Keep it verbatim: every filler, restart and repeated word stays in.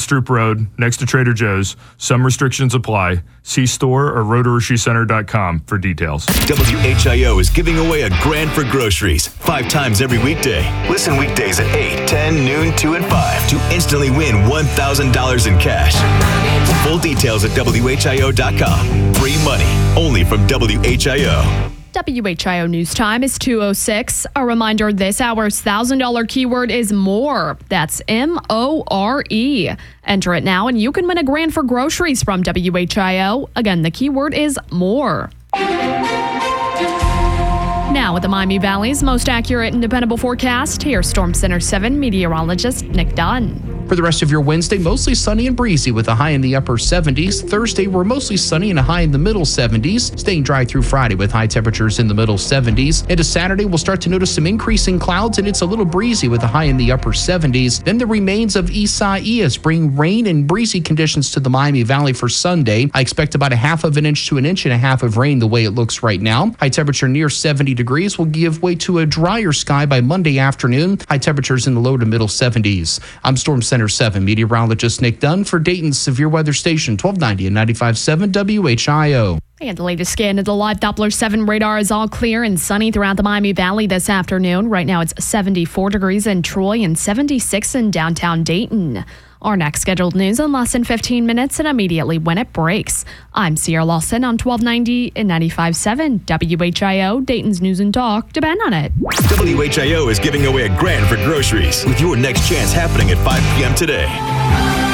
Stroop Road, next to Trader Joe's. Some restrictions apply. See store or rotary center dot com for details. W H I O is giving away a grand for groceries five times every weekday. Listen weekdays at eight, ten, noon, two, and five to instantly win one thousand dollars in cash. Full details at W H I O dot com. Free money only from W H I O. W H I O News Time is two oh six. A reminder, this hour's one thousand dollars keyword is MORE. That's M O R E. Enter it now and you can win a grand for groceries from W H I O. Again, the keyword is MORE. Now with the Miami Valley's most accurate and dependable forecast, here's Storm Center seven meteorologist Nick Dunn. For the rest of your Wednesday, mostly sunny and breezy with a high in the upper seventies. Thursday, we're mostly sunny and a high in the middle seventies. Staying dry through Friday with high temperatures in the middle seventies. Into Saturday, we'll start to notice some increasing clouds and it's a little breezy with a high in the upper seventies. Then the remains of Isaias bring rain and breezy conditions to the Miami Valley for Sunday. I expect about a half of an inch to an inch and a half of rain the way it looks right now. High temperature near seventy degrees will give way to a drier sky by Monday afternoon. High temperatures in the low to middle seventies. I'm Storm Center seven meteorologist Nick Dunn for Dayton's Severe Weather Station, twelve ninety and ninety-five point seven W H I O. And the latest scan of the live Doppler seven radar is all clear and sunny throughout the Miami Valley this afternoon. Right now it's seventy-four degrees in Troy and seventy-six in downtown Dayton. Our next scheduled news in less than fifteen minutes and immediately when it breaks. I'm Sierra Lawson on twelve ninety and ninety-five point seven W H I O, Dayton's News and Talk. Depend on it. W H I O is giving away a grand for groceries with your next chance happening at five p.m. today.